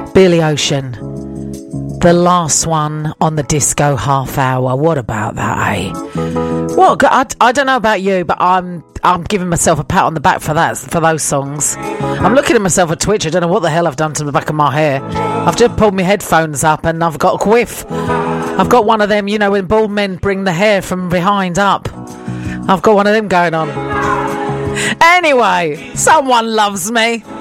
Billy Ocean, the last one on the disco half hour. What about that, eh? What? I don't know about you, but I'm giving myself a pat on the back for those songs. I'm looking at myself at Twitch. I don't know what the hell I've done to the back of my hair. I've just pulled my headphones up and I've got a quiff. I've got one of them, you know, when bald men bring the hair from behind up. I've got one of them going on. Anyway, someone loves me.